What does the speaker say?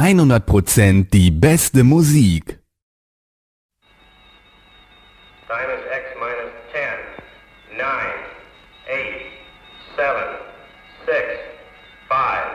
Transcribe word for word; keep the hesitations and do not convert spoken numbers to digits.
hundert Prozent die beste Musik. Time is X minus ten, nine, eight, seven, six, five,